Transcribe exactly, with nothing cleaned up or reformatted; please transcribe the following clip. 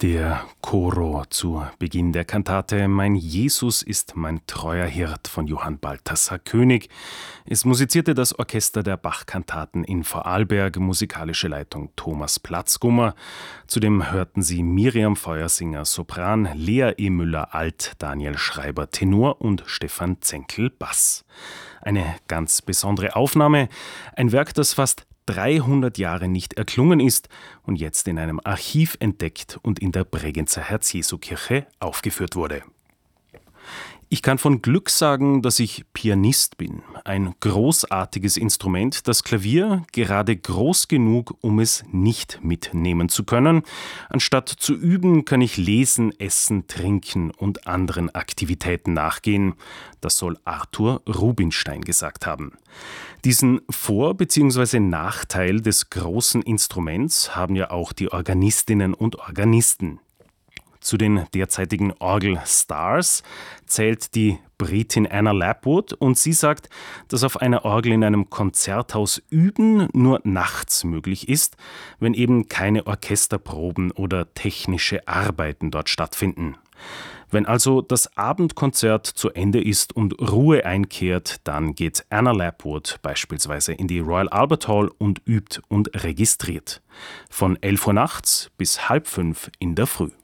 Der Choro zu Beginn der Kantate Mein Jesus ist mein treuer Hirt von Johann Balthasar König. Es musizierte das Orchester der Bach-Kantaten in Vorarlberg, musikalische Leitung Thomas Platzgummer. Zudem hörten Sie Miriam Feuersinger Sopran, Lea E. Müller Alt, Daniel Schreiber Tenor und Stefan Zenkel Bass. Eine ganz besondere Aufnahme, ein Werk, das fast dreihundert Jahre nicht erklungen ist und jetzt in einem Archiv entdeckt und in der Bregenzer Herz-Jesu-Kirche aufgeführt wurde. Ich kann von Glück sagen, dass ich Pianist bin. Ein großartiges Instrument, das Klavier gerade groß genug, um es nicht mitnehmen zu können. Anstatt zu üben, kann ich lesen, essen, trinken und anderen Aktivitäten nachgehen. Das soll Arthur Rubinstein gesagt haben. Diesen Vor- bzw. Nachteil des großen Instruments haben ja auch die Organistinnen und Organisten. Zu den derzeitigen Orgelstars zählt die Britin Anna Lapwood und sie sagt, dass auf einer Orgel in einem Konzerthaus üben nur nachts möglich ist, wenn eben keine Orchesterproben oder technische Arbeiten dort stattfinden. Wenn also das Abendkonzert zu Ende ist und Ruhe einkehrt, dann geht Anna Lapwood beispielsweise in die Royal Albert Hall und übt und registriert. Von elf Uhr nachts bis halb fünf in der Früh.